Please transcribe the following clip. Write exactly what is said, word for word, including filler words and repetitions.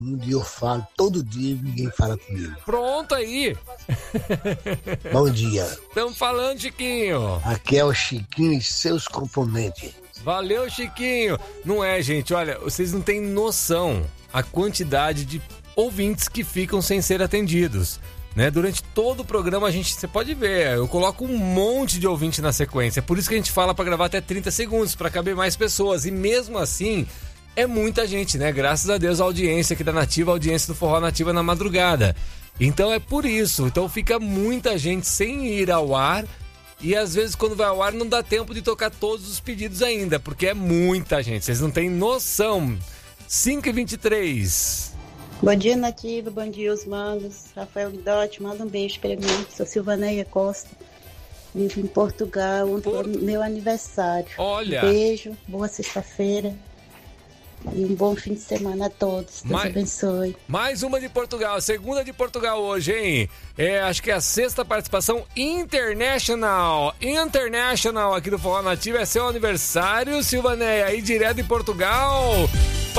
Um dia eu falo, todo dia ninguém fala comigo. Pronto aí. Bom dia. Estamos falando, Chiquinho. Aqui é o Chiquinho e seus componentes. Valeu, Chiquinho. Não é, gente, olha, vocês não têm noção a quantidade de ouvintes que ficam sem ser atendidos. Né? Durante todo o programa a gente, você pode ver, eu coloco um monte de ouvinte na sequência. Por isso que a gente fala para gravar até trinta segundos, para caber mais pessoas. E mesmo assim, é muita gente, né? Graças a Deus a audiência aqui da Nativa, a audiência do Forró Nativa na madrugada. Então é por isso. Então fica muita gente sem ir ao ar. E às vezes quando vai ao ar não dá tempo de tocar todos os pedidos ainda, porque é muita gente. Vocês não têm noção. cinco e vinte e três. Bom dia, Nativa, bom dia, os manos. Rafael Guidotti, manda um beijo para mim. Sou Silvaneia Costa, vivo em Portugal. Ontem foi meu aniversário. Olha! Um beijo, boa sexta-feira e um bom fim de semana a todos. Deus mais, abençoe. Mais uma de Portugal, segunda de Portugal hoje, hein? É, acho que é a sexta participação international. International aqui do Forró Nativa. É seu aniversário, Silvaneia, aí direto de Portugal.